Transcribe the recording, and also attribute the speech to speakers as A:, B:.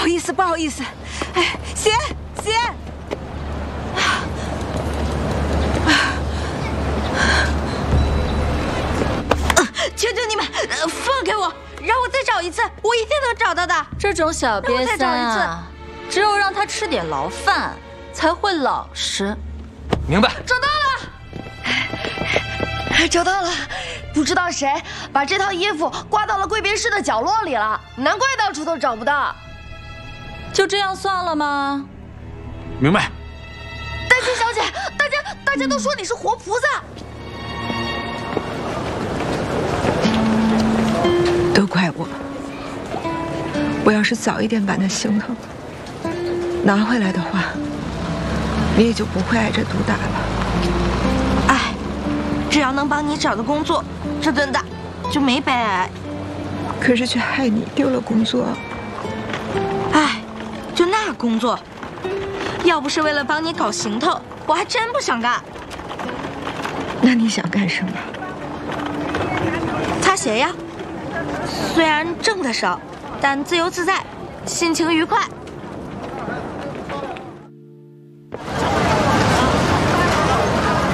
A: 好意思，不好意思。哎，鞋。求求你们，放开我，让我再找一次，我一定能找到的。
B: 这种小瘪三啊，只有让他吃点牢饭，才会老实。
C: 明白。
D: 找到了，不知道谁把这套衣服挂到了贵宾室的角落里了，难怪到处都找不到。
B: 就这样算了吗？
C: 明白。
D: 丹心小姐，大家都说你是活菩萨。
A: 都怪我，我要是早一点把那行头拿回来的话，你也就不会挨着毒打了。
D: 哎，只要能帮你找到工作，这顿打就没白挨。
A: 可是却害你丢了工作。
D: 哎，就那工作，要不是为了帮你搞行头，我还真不想干。
A: 那你想干什么？
D: 擦鞋呀。虽然挣得少，但自由自在，心情愉快。